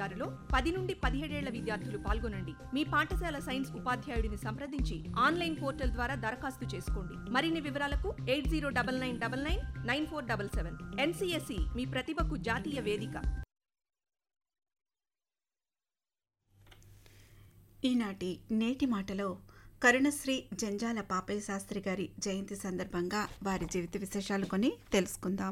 2026లో 10 నుండి 17 విద్యార్థులు పాల్గొనండి. మీ పాఠశాల సైన్స్ ఉపాధ్యాయుడిని సంప్రదించి ఆన్లైన్ పోర్టల్ ద్వారా దరఖాస్తు చేసుకోండి. మరిన్ని వివరాలకు 8099999477. NCSE మీ ప్రతిభకు జాతీయ వేదిక. ఈనాటి నేటి మాటలో కరుణశ్రీ జంజాల పాపయ్య శాస్త్రి గారి జయంతి సందర్భంగా వారి జీవిత విశేషాలు కొని తెలుసుకుందాం.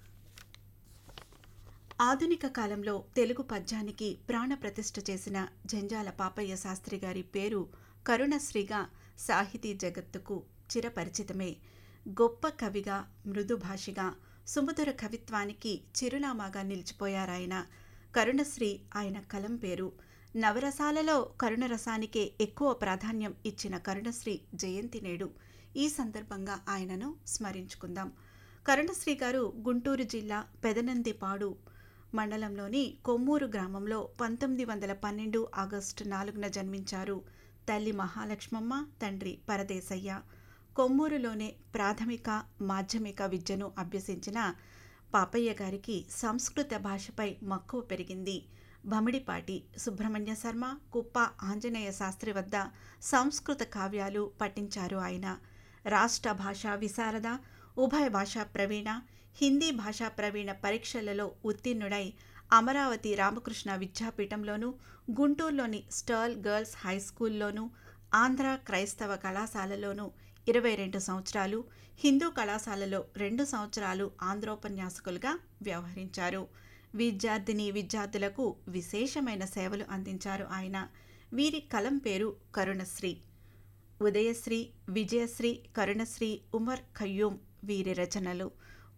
ఆధునిక కాలంలో తెలుగు పద్యానికి ప్రాణ ప్రతిష్ఠ చేసిన జంజాల పాపయ్య శాస్త్రి గారి పేరు కరుణశ్రీగా సాహితీ జగత్తుకు చిరపరిచితమే. గొప్ప కవిగా, మృదు భాషిగా, సుమధుర కవిత్వానికి చిరునామాగా నిలిచిపోయారాయన. కరుణశ్రీ ఆయన కలం పేరు. నవరసాలలో కరుణరసానికే ఎక్కువ ప్రాధాన్యం ఇచ్చిన కరుణశ్రీ జయంతి నేడు. ఈ సందర్భంగా ఆయనను స్మరించుకుందాం. కరుణశ్రీ గారు గుంటూరు జిల్లా పెదనందిపాడు మండలంలోని కొమ్మూరు గ్రామంలో 1912 ఆగస్టు 4న జన్మించారు. తల్లి మహాలక్ష్మమ్మ, తండ్రి పరదేశయ్య. కొమ్మూరులోనే ప్రాథమిక, మాధ్యమిక విద్యను అభ్యసించిన పాపయ్య గారికి సంస్కృత భాషపై మక్కువ పెరిగింది. భమిడిపాటి సుబ్రహ్మణ్య శర్మ, కుప్ప ఆంజనేయ శాస్త్రి వద్ద సంస్కృత కావ్యాలు పఠించారు ఆయన. రాష్ట్ర భాషా విశారద, ఉభయ భాషా ప్రవీణ, హిందీ భాషా ప్రవీణ పరీక్షలలో ఉత్తీర్ణుడై అమరావతి రామకృష్ణ విద్యాపీఠంలోనూ, గుంటూరులోని స్టర్ల్ గర్ల్స్ హై స్కూల్లోనూ, ఆంధ్ర క్రైస్తవ కళాశాలలోనూ 22 సంవత్సరాలు, హిందూ కళాశాలలో 2 సంవత్సరాలు ఆంధ్రోపన్యాసకులుగా వ్యవహరించారు. విద్యార్థులకు విశేషమైన సేవలు అందించారు ఆయన. వీరి కలం పేరు కరుణశ్రీ. ఉదయశ్రీ, విజయశ్రీ, కరుణశ్రీ, ఉమర్ ఖయ్యూం వీరి రచనలు.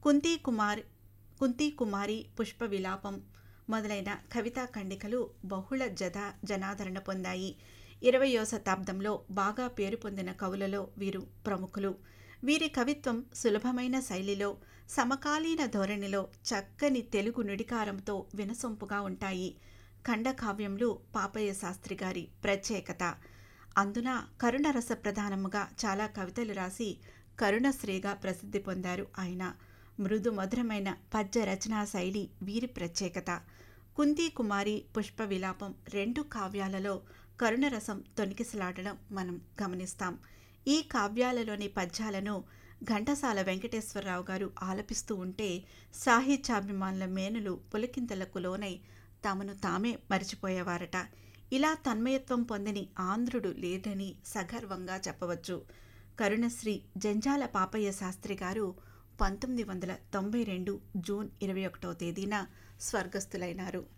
కుంతీ కుమారి, పుష్ప విలాపం మొదలైన కవితా ఖండికలు బహుళ జనాదరణ పొందాయి. 20వ శతాబ్దంలో బాగా పేరు పొందిన కవులలో వీరు ప్రముఖులు. వీరి కవిత్వం సులభమైన శైలిలో, సమకాలీన ధోరణిలో, చక్కని తెలుగు నుడికారంతో వినసొంపుగా ఉంటాయి. ఖండకావ్యములు పాపయ్య శాస్త్రి గారి ప్రత్యేకత. అందున కరుణరస ప్రధానముగా చాలా కవితలు రాసి కరుణశ్రీగా ప్రసిద్ధి పొందారు ఆయన. మృదు మధురమైన పద్య రచనా శైలి వీరి ప్రత్యేకత. కుంతీ కుమారి, పుష్ప విలాపం 2 కావ్యాలలో కరుణరసం తొణికిసలాడడం మనం గమనిస్తాం. ఈ కావ్యాలలోని పద్యాలను ఘంటసాల వెంకటేశ్వరరావు గారు ఆలపిస్తూ ఉంటే సాహిత్యాభిమానుల మేనులు పులకింతలకు లోనై తమను తామే మరిచిపోయేవారట. ఇలా తన్మయత్వం పొందని ఆంధ్రుడు లేదని సగర్వంగా చెప్పవచ్చు. కరుణశ్రీ జంజాల పాపయ్య శాస్త్రి గారు 1992 జూన్ 21వ తేదీన స్వర్గస్థులైనారు.